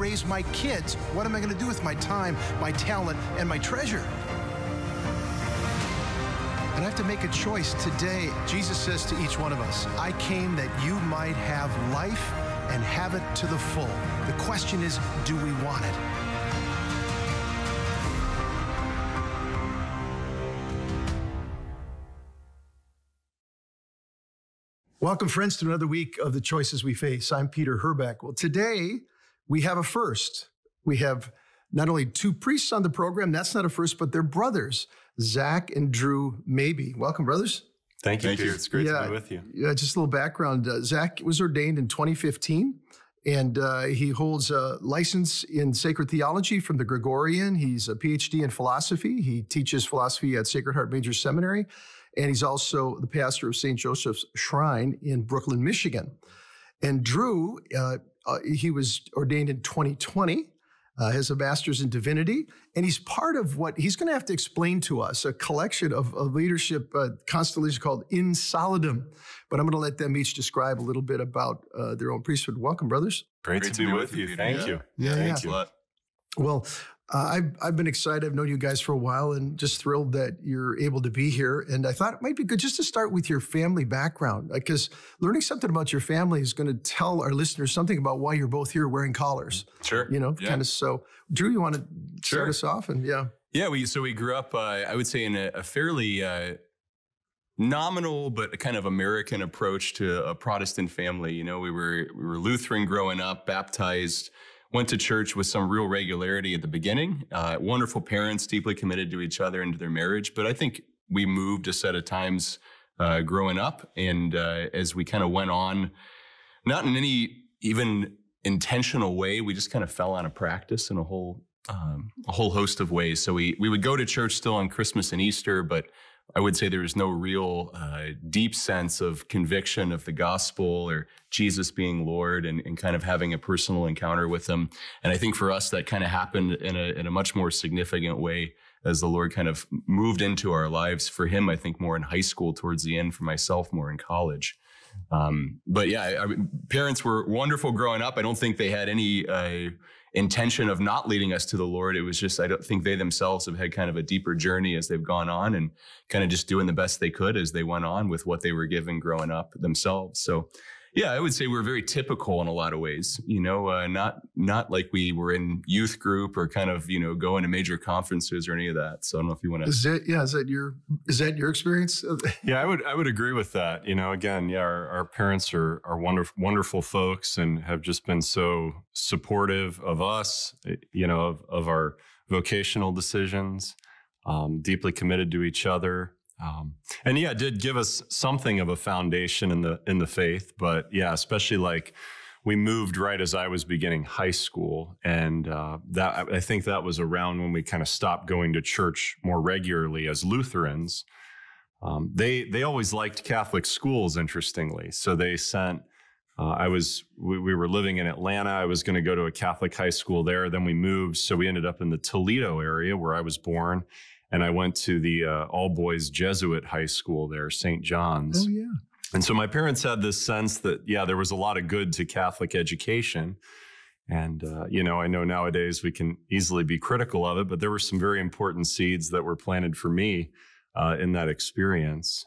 raise my kids, what am I going to do with my time, my talent, and my treasure? And I have to make a choice today. Jesus says to each one of us, I came that you might have life and have it to the full. The question is, do we want it? Welcome, friends, to another week of The Choices We Face. I'm Peter Herbeck. Well, today we have a first. We have not only two priests on the program, that's not a first, but they're brothers, Zach and Drew Mabey. Welcome, brothers. Thank you, Peter. It's great to be with you. Yeah, just a little background. Zach was ordained in 2015, and he holds a license in sacred theology from the Gregorian. He's a PhD in philosophy. He teaches philosophy at Sacred Heart Major Seminary. And he's also the pastor of St. Joseph's Shrine in Brooklyn, Michigan. And Drew, he was ordained in 2020, has a master's in divinity, and he's part of what he's going to have to explain to us, a collection of leadership constellation called In Solidum. But I'm going to let them each describe a little bit about their own priesthood. Welcome, brothers. Great to be with you. Thank you. Thank you. Well, I've been excited. I've known you guys for a while and just thrilled that you're able to be here. And I thought it might be good just to start with your family background, because learning something about your family is going to tell our listeners something about why you're both here wearing collars. Sure. Kind of. So, Drew, you want to start us off? And we grew up, I would say, in a fairly nominal but kind of American approach to a Protestant family. You know, we were Lutheran growing up, baptized. Went to church with some real regularity at the beginning. Wonderful parents, deeply committed to each other and to their marriage. But I think we moved a set of times growing up. And as we kind of went on, not in any even intentional way, we just kind of fell out of practice in a whole host of ways. So we would go to church still on Christmas and Easter, but I would say there was no real deep sense of conviction of the gospel or Jesus being Lord and kind of having a personal encounter with him. And I think for us, that kind of happened in a much more significant way as the Lord kind of moved into our lives. For him, I think more in high school towards the end, for myself, more in college. Parents were wonderful growing up. I don't think they had any intention of not leading us to the Lord. It was just, I don't think they themselves have had kind of a deeper journey as they've gone on and kind of just doing the best they could as they went on with what they were given growing up themselves. So yeah, I would say we're very typical in a lot of ways, not like we were in youth group or kind of, going to major conferences or any of that. So I don't know if you want to. Is that your experience? Yeah, I would agree with that. Again, our parents are wonderful, wonderful folks and have just been so supportive of us, of our vocational decisions, deeply committed to each other. It did give us something of a foundation in the faith, but especially like we moved right as I was beginning high school, and that I think that was around when we kind of stopped going to church more regularly as Lutherans. They always liked Catholic schools, interestingly, so they sent. We were living in Atlanta. I was going to go to a Catholic high school there. Then we moved, so we ended up in the Toledo area where I was born. And I went to the all-boys Jesuit high school there, St. John's. Oh, yeah. And so my parents had this sense that, there was a lot of good to Catholic education. And, I know nowadays we can easily be critical of it, but there were some very important seeds that were planted for me in that experience.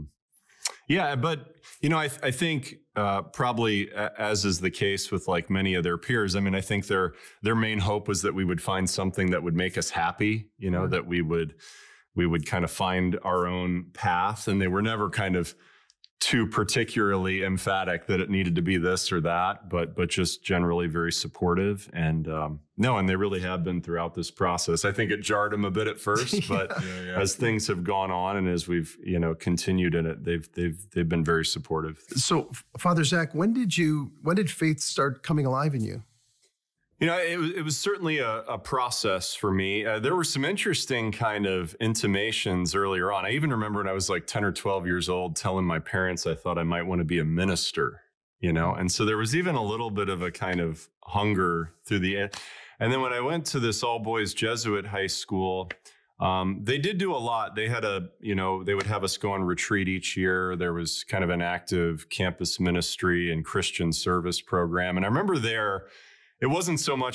I think probably as is the case with like many of their peers, I think their main hope was that we would find something that would make us happy, that we would kind of find our own path. And they were never kind of too particularly emphatic that it needed to be this or that, but just generally very supportive. And and they really have been throughout this process. I think it jarred them a bit at first, but as things have gone on and as we've continued in it, they've been very supportive. So, Father Zach, when did faith start coming alive in you? It was certainly a process for me. There were some interesting kind of intimations earlier on. I even remember when I was like 10 or 12 years old telling my parents I thought I might want to be a minister, and so there was even a little bit of a kind of hunger through the end. And then when I went to this all-boys Jesuit high school, they did do a lot. They had they would have us go on retreat each year. There was kind of an active campus ministry and Christian service program. And I remember there, it wasn't so much